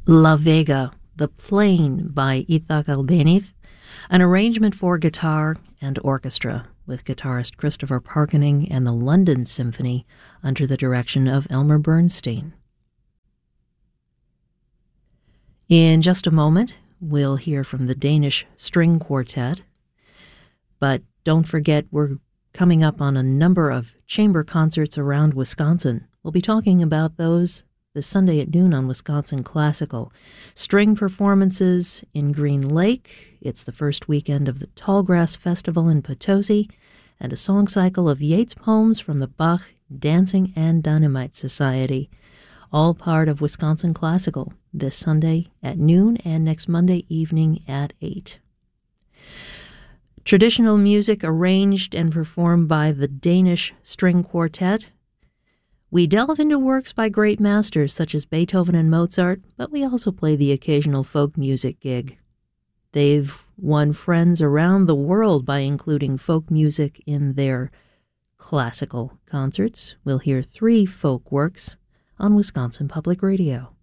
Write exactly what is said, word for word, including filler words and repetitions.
La Vega, The Plain by Itzhak Albeniz, an arrangement for guitar and orchestra with guitarist Christopher Parkening and the London Symphony under the direction of Elmer Bernstein. In just a moment, we'll hear from the Danish String Quartet, but don't forget we're coming up on a number of chamber concerts around Wisconsin. We'll be talking about those this Sunday at noon on Wisconsin Classical. String performances in Green Lake. It's the first weekend of the Tallgrass Festival in Potosi, and a song cycle of Yeats poems from the Bach Dancing and Dynamite Society. All part of Wisconsin Classical this Sunday at noon and next Monday evening at eight. Traditional music arranged and performed by the Danish String Quartet. We delve into works by great masters such as Beethoven and Mozart, but we also play the occasional folk music gig. They've won friends around the world by including folk music in their classical concerts. We'll hear three folk works on Wisconsin Public Radio.